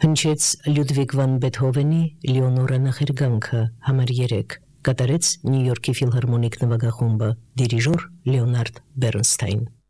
Հնչեց Լյուդվիգ վան Բեթհովենի Լեոնորա նախերգանքը համար 3, կատարեց Նյու Յորքի ֆիլհարմոնիկ նվագախումբը, դիրիժոր Լեոնարդ Բեռնստայն։